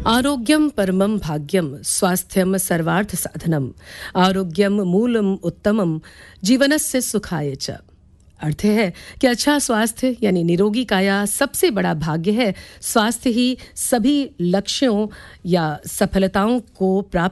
आरोग्यम परमम भाग्यम स्वास्थ्यम सर्वार्थ साधनम आरोग्यम मूलम उत्तमम जीवनस्य सुखाय च। अर्थ है कि अच्छा स्वास्थ्य यानी निरोगी काया सबसे बड़ा भाग्य है। स्वास्थ्य ही सभी लक्ष्यों या सफलताओं को प्राप्त